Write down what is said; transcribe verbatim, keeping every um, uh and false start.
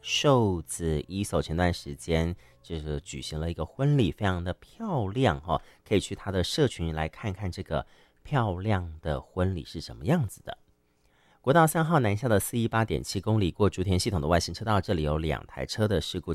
瘦子一手前段时间就是举行了一个婚礼，非常的漂亮哈、哦，可以去他的社群来看看这个漂亮的婚礼是什么样子的。国道三号南下的四一八点七公里过竹田系统的外型车道，这里有两台车的事故